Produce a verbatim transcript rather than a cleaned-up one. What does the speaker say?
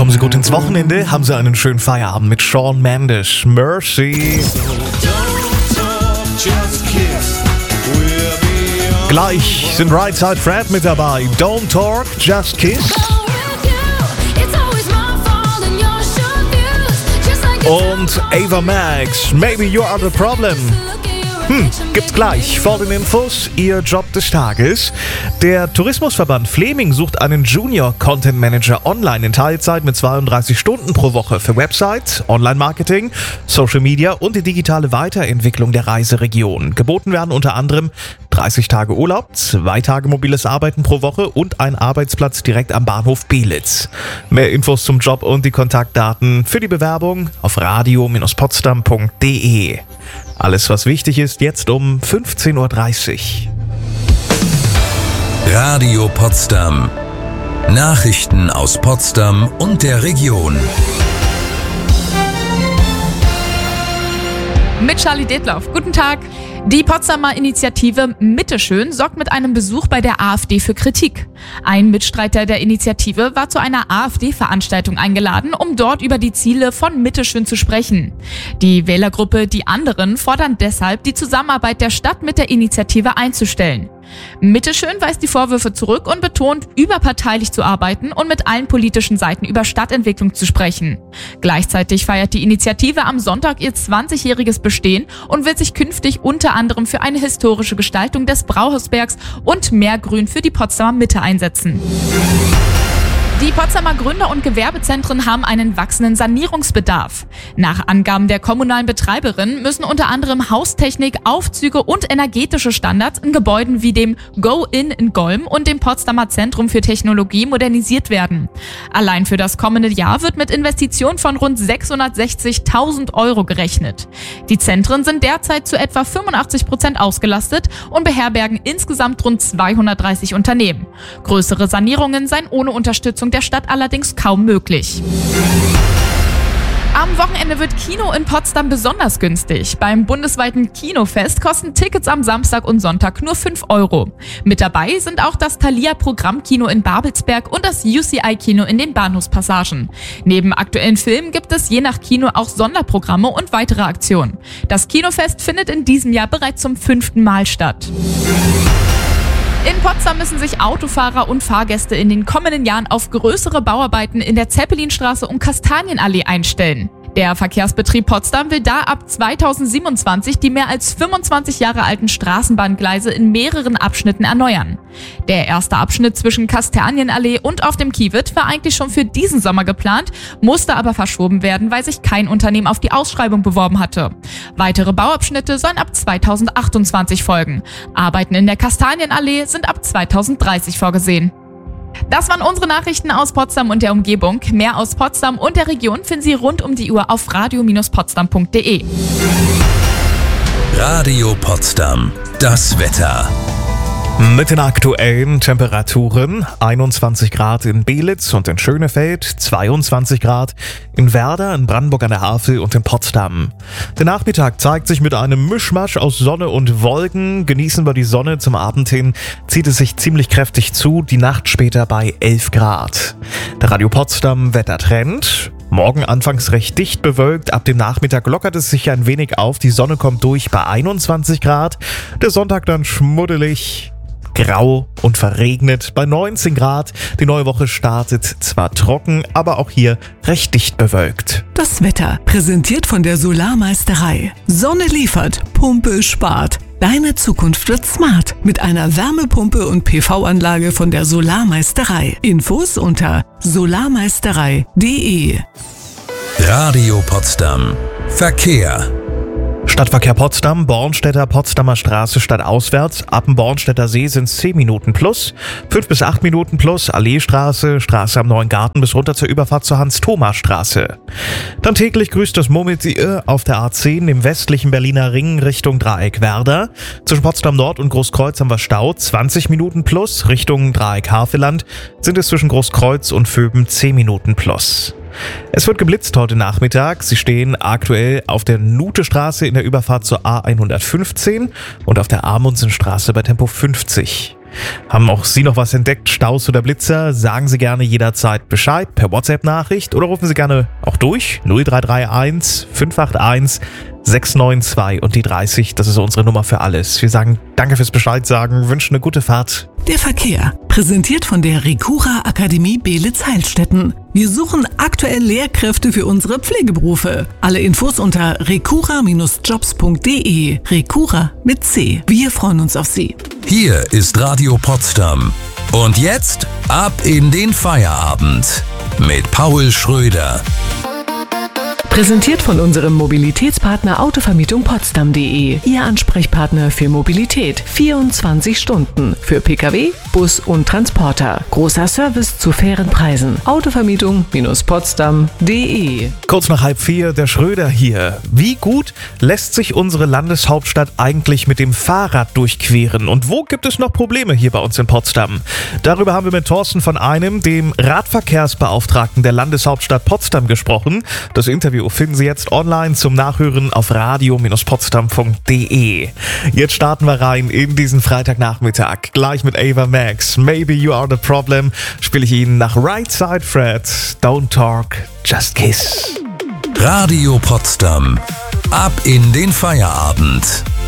Kommen Sie gut ins Wochenende, haben Sie einen schönen Feierabend mit Shawn Mendes. Mercy. Gleich sind Right Side Fred mit dabei. Don't Talk, Just Kiss. Und Ava Max, Maybe You Are The Problem. Hm, gibt's gleich vor den Infos, Ihr Job des Tages. Der Tourismusverband Fleming sucht einen Junior Content Manager online in Teilzeit mit zweiunddreißig Stunden pro Woche für Websites, Online-Marketing, Social Media und die digitale Weiterentwicklung der Reiseregion. Geboten werden unter anderem dreißig Tage Urlaub, zwei Tage mobiles Arbeiten pro Woche und ein Arbeitsplatz direkt am Bahnhof Belitz. Mehr Infos zum Job und die Kontaktdaten für die Bewerbung auf radio Bindestrich potsdam Punkt de. Alles, was wichtig ist, jetzt um fünfzehn Uhr dreißig. Radio Potsdam. Nachrichten aus Potsdam und der Region. Mit Charlie Detloff. Guten Tag. Die Potsdamer Initiative Mitte schön sorgt mit einem Besuch bei der AfD für Kritik. Ein Mitstreiter der Initiative war zu einer AfD-Veranstaltung eingeladen, um dort über die Ziele von Mitte schön zu sprechen. Die Wählergruppe Die Anderen fordern deshalb, die Zusammenarbeit der Stadt mit der Initiative einzustellen. Mitte schön weist die Vorwürfe zurück und betont, überparteilich zu arbeiten und mit allen politischen Seiten über Stadtentwicklung zu sprechen. Gleichzeitig feiert die Initiative am Sonntag ihr zwanzigjähriges Bestehen und will sich künftig unter anderem für eine historische Gestaltung des Brauhausbergs und mehr Grün für die Potsdamer Mitte einsetzen. Die Potsdamer Gründer- und Gewerbezentren haben einen wachsenden Sanierungsbedarf. Nach Angaben der kommunalen Betreiberin müssen unter anderem Haustechnik, Aufzüge und energetische Standards in Gebäuden wie dem Go-In in Golm und dem Potsdamer Zentrum für Technologie modernisiert werden. Allein für das kommende Jahr wird mit Investitionen von rund sechshundertsechzigtausend Euro gerechnet. Die Zentren sind derzeit zu etwa fünfundachtzig Prozent ausgelastet und beherbergen insgesamt rund zweihundertdreißig Unternehmen. Größere Sanierungen seien ohne Unterstützung der Stadt allerdings kaum möglich. Am Wochenende wird Kino in Potsdam besonders günstig. Beim bundesweiten Kinofest kosten Tickets am Samstag und Sonntag nur fünf Euro. Mit dabei sind auch das Thalia Programmkino in Babelsberg und das U C I-Kino in den Bahnhofspassagen. Neben aktuellen Filmen gibt es je nach Kino auch Sonderprogramme und weitere Aktionen. Das Kinofest findet in diesem Jahr bereits zum fünften Mal statt. In Potsdam müssen sich Autofahrer und Fahrgäste in den kommenden Jahren auf größere Bauarbeiten in der Zeppelinstraße und Kastanienallee einstellen. Der Verkehrsbetrieb Potsdam will da ab zweitausendsiebenundzwanzig die mehr als fünfundzwanzig Jahre alten Straßenbahngleise in mehreren Abschnitten erneuern. Der erste Abschnitt zwischen Kastanienallee und auf dem Kiewit war eigentlich schon für diesen Sommer geplant, musste aber verschoben werden, weil sich kein Unternehmen auf die Ausschreibung beworben hatte. Weitere Bauabschnitte sollen ab zweitausendachtundzwanzig folgen. Arbeiten in der Kastanienallee sind ab zweitausenddreißig vorgesehen. Das waren unsere Nachrichten aus Potsdam und der Umgebung. Mehr aus Potsdam und der Region finden Sie rund um die Uhr auf radio Bindestrich potsdam Punkt de. Radio Potsdam. Das Wetter. Mit den aktuellen Temperaturen: einundzwanzig Grad in Belitz und in Schönefeld, zweiundzwanzig Grad in Werder, in Brandenburg an der Havel und in Potsdam. Der Nachmittag zeigt sich mit einem Mischmasch aus Sonne und Wolken. Genießen wir die Sonne, zum Abend hin zieht es sich ziemlich kräftig zu, die Nacht später bei elf Grad. Der Radio Potsdam Wettertrend: morgen anfangs recht dicht bewölkt, ab dem Nachmittag lockert es sich ein wenig auf, die Sonne kommt durch bei einundzwanzig Grad, der Sonntag dann schmuddelig, grau und verregnet bei neunzehn Grad. Die neue Woche startet zwar trocken, aber auch hier recht dicht bewölkt. Das Wetter präsentiert von der Solarmeisterei. Sonne liefert, Pumpe spart. Deine Zukunft wird smart mit einer Wärmepumpe und P V-Anlage von der Solarmeisterei. Infos unter solarmeisterei punkt de. Radio Potsdam. Verkehr. Stadtverkehr Potsdam, Bornstedter Potsdamer Straße stadtauswärts. Ab dem Bornstedter See sind es zehn Minuten plus, fünf bis acht Minuten plus, Alleestraße, Straße am Neuen Garten bis runter zur Überfahrt zur Hans-Thoma-Straße. Dann täglich grüßt das Murmeltier auf der A zehn im westlichen Berliner Ring Richtung Dreieck Werder. Zwischen Potsdam Nord und Großkreuz haben wir Stau, zwanzig Minuten plus, Richtung Dreieck Havelland sind es zwischen Großkreuz und Vöben zehn Minuten plus. Es wird geblitzt heute Nachmittag. Sie stehen aktuell auf der Nutestraße in der Überfahrt zur A hundertfünfzehn und auf der Amundsenstraße bei Tempo fünfzig. Haben auch Sie noch was entdeckt, Staus oder Blitzer? Sagen Sie gerne jederzeit Bescheid per WhatsApp-Nachricht oder rufen Sie gerne auch durch null drei drei eins fünf acht eins sechs neun zwei und die dreißig, das ist unsere Nummer für alles. Wir sagen danke fürs Bescheid sagen, wünschen eine gute Fahrt. Der Verkehr, präsentiert von der Recura Akademie Beelitz-Heilstätten. Wir suchen aktuell Lehrkräfte für unsere Pflegeberufe. Alle Infos unter recura Bindestrich jobs punkt de. Recura mit C. Wir freuen uns auf Sie. Hier ist Radio Potsdam. Und jetzt ab in den Feierabend mit Paul Schröder. Präsentiert von unserem Mobilitätspartner Autovermietung Potsdam punkt de. Ihr Ansprechpartner für Mobilität. vierundzwanzig Stunden. Für Pkw, Bus und Transporter. Großer Service zu fairen Preisen. Autovermietung Potsdam punkt de. Kurz nach halb vier, der Schröder hier. Wie gut lässt sich unsere Landeshauptstadt eigentlich mit dem Fahrrad durchqueren? Und wo gibt es noch Probleme hier bei uns in Potsdam? Darüber haben wir mit Thorsten von Einem, dem Radverkehrsbeauftragten der Landeshauptstadt Potsdam, gesprochen. Das Interview finden Sie jetzt online zum Nachhören auf radio Bindestrich potsdam punkt de. Jetzt starten wir rein in diesen Freitagnachmittag. Gleich mit Ava Max. Maybe You Are the Problem spiele ich Ihnen nach Right Side Fred. Don't Talk, Just Kiss. Radio Potsdam. Ab in den Feierabend.